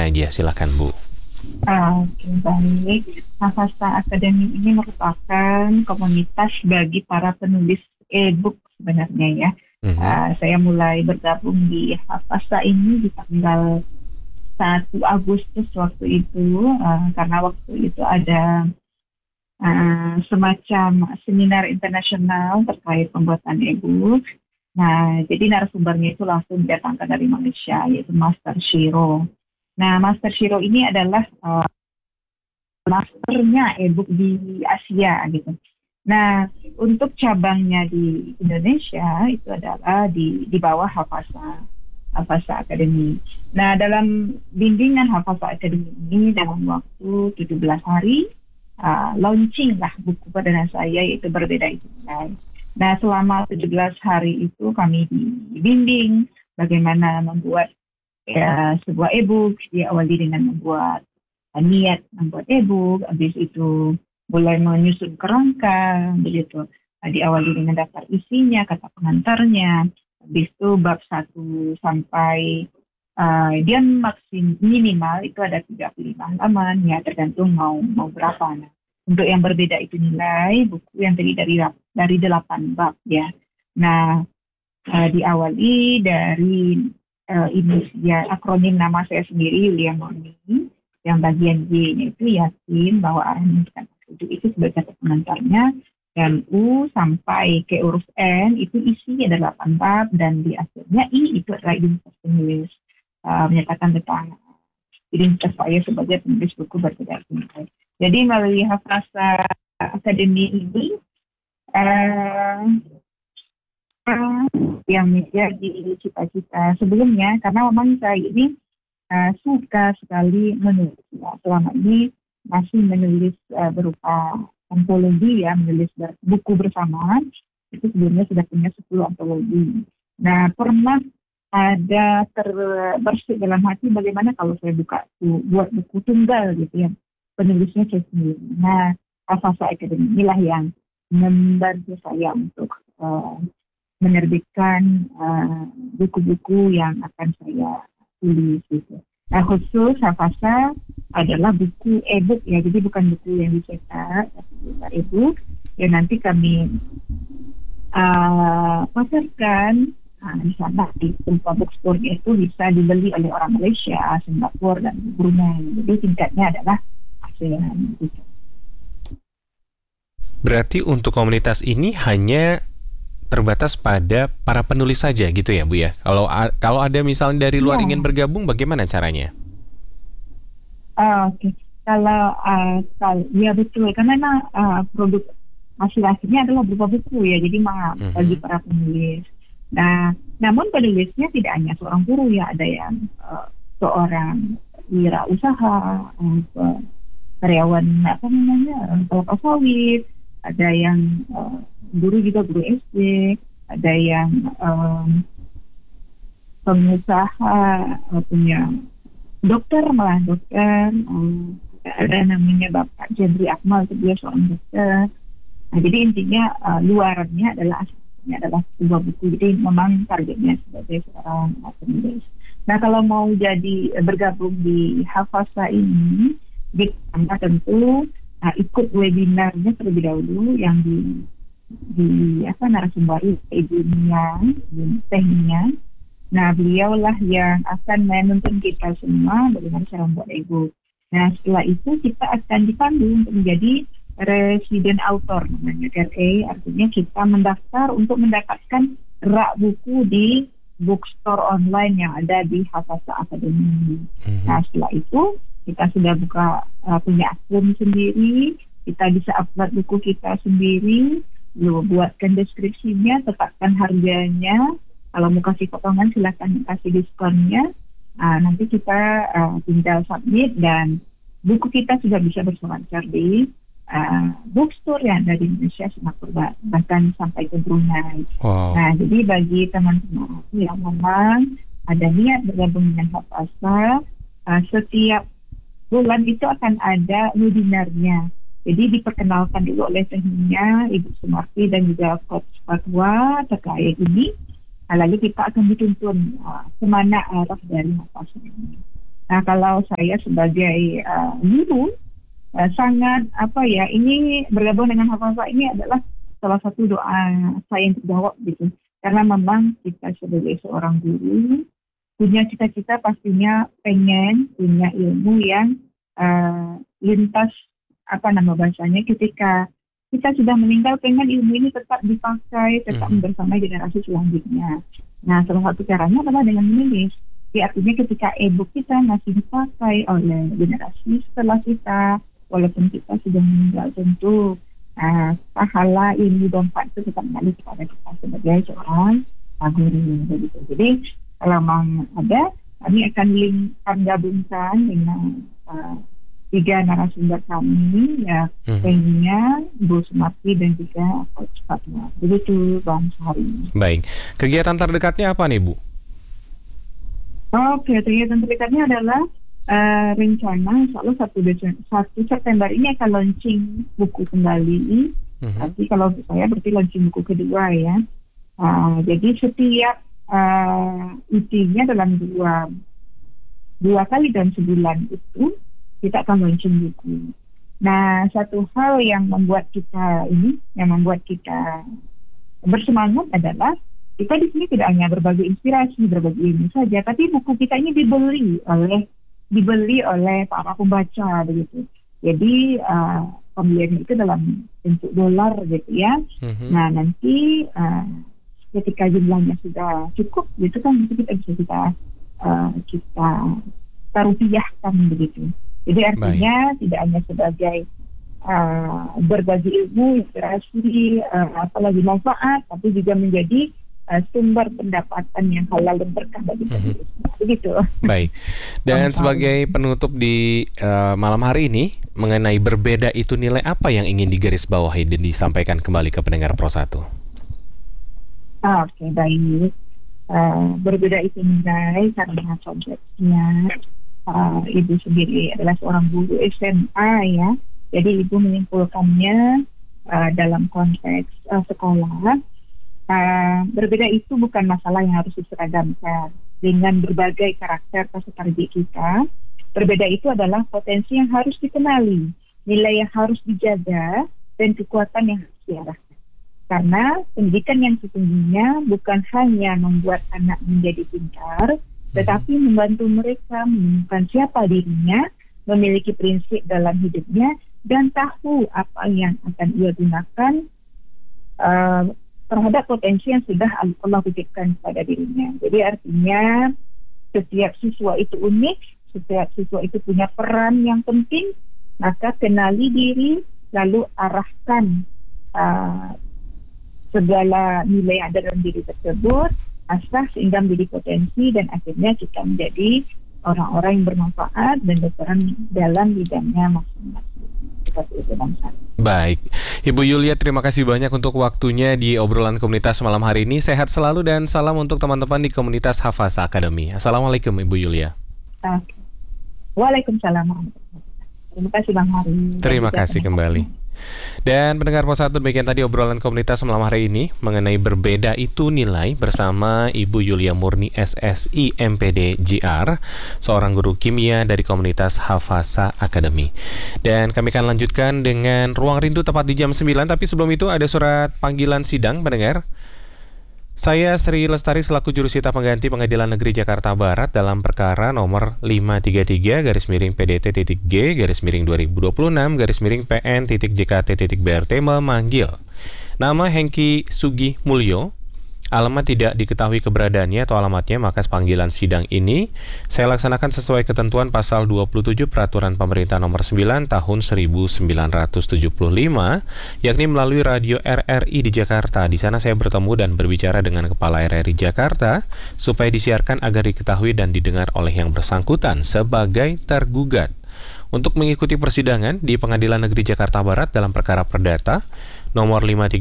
saja. Silakan Bu. Oke, baik. Hafasa Academy ini merupakan komunitas bagi para penulis e-book sebenarnya ya. Saya mulai bergabung di Hafasa ini di tanggal 1 Agustus waktu itu, karena waktu itu ada semacam seminar internasional terkait pembuatan e-book. Nah, jadi narasumbernya itu langsung didatangkan dari Malaysia, yaitu Master Shiro. Nah, Master Shiro ini adalah masternya e-book di Asia gitu. Nah, untuk cabangnya di Indonesia itu adalah di bawah Hafasa Academy. Nah, dalam bimbingan Hafasa Academy ini dalam waktu 17 hari launching lah buku perdana saya, yaitu Berbeda Itu Nilai. Nah, selama 17 hari itu kami dibimbing bagaimana membuat sebuah e-book. Diawali dengan membuat niat membuat e-book, habis itu mulai menyusun kerangka, begitu. Diawali dengan daftar isinya, kata pengantarnya, habis itu bab 1 sampai dia minimal itu ada 35 halaman, ya tergantung mau berapa. Nah, untuk yang Berbeda Itu Nilai, buku yang terdiri dari 8 bab ya. Nah, diawali dari inisial akronim nama saya sendiri, Yulia Murni, yang bagian Y-nya itu yakin bahwa arah menentukan maksud itu sebagai kata pengantarnya, dan U sampai ke huruf N itu isinya ada 8 bab, dan di akhirnya I itu adalah identitas penulis, menyatakan tentang identitas saya sebagai penulis buku Berbeda Itu Nilai. Jadi melalui Hafasa Academy ini yang menjadi cita-cita sebelumnya, karena memang saya ini suka sekali menulis. Selama ini masih menulis berupa antologi ya, menulis buku bersama. Itu sebelumnya sudah punya 10 antologi. Nah, pernah ada terbersih dalam hati bagaimana kalau saya buat buku tunggal gitu ya, penulisnya saya sendiri. Nah, Hafasa Academy inilah yang membantu saya untuk menerbitkan buku-buku yang akan saya tulis gitu. Nah, khusus Hafasa adalah buku e-book ya, jadi bukan buku yang dicetak, tapi buku e-book yang nanti kami pasarkan di sana di tempat bookstore, itu bisa dibeli oleh orang Malaysia, Singapura, dan Brunei. Jadi tingkatnya adalah ASEAN gitu. Berarti untuk komunitas ini hanya terbatas pada para penulis saja gitu ya Bu ya? Kalau ada misalnya dari luar ingin bergabung, bagaimana caranya? Oke. Kalau ya betul, karena memang produk hasil akhirnya adalah berupa buku ya, jadi bagi para penulis. Nah, namun penulisnya tidak hanya seorang guru ya, ada yang seorang wirausaha, karyawan kelapa sawit, ada yang guru SD, ada yang pengusaha, punya dokter, ada namanya Bapak Jendri Akmal, dia seorang dokter. Nah, jadi intinya luarnya adalah aslinya adalah sebuah buku, jadi memang targetnya sebagai seorang penulis. Nah, kalau mau bergabung di Hafasa ini, tentu ikut webinarnya terlebih dahulu yang di narasumber Ibu Tehnya. Nah, beliaulah yang akan menuntun kita semua bagaimana cara membuat e-book. Nah, setelah itu kita akan dipandu untuk menjadi resident author, namanya RA, artinya kita mendaftar untuk mendapatkan rak buku di bookstore online yang ada di Hafasa Academy. Nah, setelah itu kita sudah punya akun sendiri, kita bisa upload buku kita sendiri, buatkan deskripsinya, tetapkan harganya. Kalau mau kasih potongan silakan kasih diskonnya. Nanti kita tinggal submit dan buku kita sudah bisa berselancar di bookstore yang ada di Indonesia, Singapura, bahkan sampai ke Brunei. Wow. Nah, jadi bagi teman-teman yang memang ada niat bergabung dengan Hafasa, setiap bulan itu akan ada webinarnya. Jadi diperkenalkan dulu oleh Tehnya, Ibu Sumarti, dan juga Coach Fatwa terkait ini. Lalu kita akan dituntun kemana arah dari Hafasa ini. Nah, kalau saya sebagai guru sangat ini bergabung dengan hafazah ini adalah salah satu doa saya yang terjawab gitu. Karena memang kita sebagai seorang guru punya cita-cita pastinya pengen punya ilmu yang lintas ketika kita sudah meninggal, pengen ilmu ini tetap dipakai, tetap bersama generasi selanjutnya. Nah, salah satu caranya adalah dengan menulis. Artinya ketika e-book kita masih dipakai oleh generasi setelah kita, walaupun kita sudah meninggal, tentu pahala ilmu dompet itu tetap mengalir kepada kita sebagai seorang guru. Begitu. Jadi kalau memang ada, kami akan gabungkan dengan 3 narasumber kami, ya Penya, Bu Sumarti dan juga Coach Fatma. Begitu Bang Sari. Baik, kegiatan terdekatnya apa nih Bu? Oke, kegiatan terdekatnya adalah rencana insya Allah 1 September ini akan launching buku kembali. Tapi kalau saya berarti launching buku kedua ya. Jadi setiap isinya dalam dua kali dalam sebulan itu kita akan launching buku. Nah, satu hal yang membuat kita bersemangat adalah kita di sini tidak hanya berbagi inspirasi, berbagi ilmu saja, tapi buku kita ini dibeli oleh para pembaca begitu. Jadi pembeliannya itu dalam bentuk dolar gitu ya. Nah, nanti ketika jumlahnya sudah cukup gitu kan, kita bisa kita rupiahkan begitu. Jadi artinya tidak hanya sebagai berbagi ilmu, inspirasi, apalagi manfaat, tapi juga menjadi sumber pendapatan yang halal dan berkah bagi kita. Begitu. Baik. Dan sebagai penutup di malam hari ini, mengenai berbeda itu nilai apa yang ingin digarisbawahi dan disampaikan kembali ke pendengar Pro 1? Oke, baik. Berbeda itu nilai karena konteksnya Ibu sendiri adalah seorang guru SMA ya. Jadi Ibu menyimpulkannya dalam konteks sekolah. Berbeda itu bukan masalah yang harus diseragamkan dengan berbagai karakter peserta didik kita. Berbeda itu adalah potensi yang harus dikenali, nilai yang harus dijaga, dan kekuatan yang harus diarahkan. Karena pendidikan yang sesungguhnya bukan hanya membuat anak menjadi pintar, tetapi membantu mereka menemukan siapa dirinya, memiliki prinsip dalam hidupnya, dan tahu apa yang akan ia gunakan terhadap potensi yang sudah Allah titipkan pada dirinya. Jadi artinya setiap siswa itu unik, setiap siswa itu punya peran yang penting, maka kenali diri, lalu arahkan segala nilai yang ada dalam diri tersebut, asah sehingga menjadi potensi, dan akhirnya kita menjadi orang-orang yang bermanfaat dan berperan dalam bidangnya masing-masing. Baik, Ibu Yulia, terima kasih banyak untuk waktunya di obrolan komunitas malam hari ini. Sehat selalu dan salam untuk teman-teman di komunitas Hafazah Academy. Assalamualaikum Ibu Yulia. Waalaikumsalam. Terima kasih Bang Hari. Terima kasih kembali. Dan pendengar Pro 1, demikian tadi obrolan komunitas malam hari ini mengenai berbeda itu nilai bersama Ibu Yulia Murni SSI MPD JR, seorang guru kimia dari komunitas Hafazah Academy. Dan kami akan lanjutkan dengan Ruang Rindu tepat di jam 9, tapi sebelum itu ada surat panggilan sidang pendengar. Saya Sri Lestari selaku jurusita pengganti Pengadilan Negeri Jakarta Barat dalam perkara nomor 533-PDT-G-2026-PN-PN.JKT.BRT memanggil nama Hengki Sugi Mulyo. Alamat tidak diketahui keberadaannya atau alamatnya, maka panggilan sidang ini saya laksanakan sesuai ketentuan pasal 27 Peraturan Pemerintah nomor 9 tahun 1975, yakni melalui radio RRI di Jakarta. Di sana saya bertemu dan berbicara dengan Kepala RRI Jakarta supaya disiarkan agar diketahui dan didengar oleh yang bersangkutan sebagai tergugat. Untuk mengikuti persidangan di Pengadilan Negeri Jakarta Barat dalam perkara perdata nomor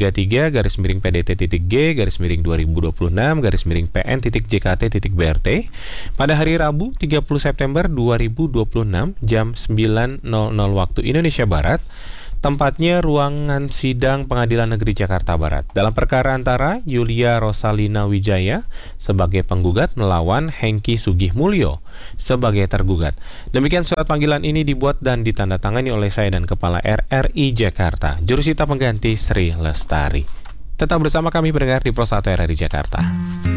533-PDT-G-2026-PN.JKT.BRT pada hari Rabu 30 September 2026 jam 9.00 waktu Indonesia Barat, tempatnya ruangan sidang Pengadilan Negeri Jakarta Barat. Dalam perkara antara Yulia Rosalina Wijaya sebagai penggugat melawan Hengki Sugih Mulyo sebagai tergugat. Demikian surat panggilan ini dibuat dan ditandatangani oleh saya dan Kepala RRI Jakarta, jurusita pengganti Sri Lestari. Tetap bersama kami pendengar di Pro 1 RRI Jakarta.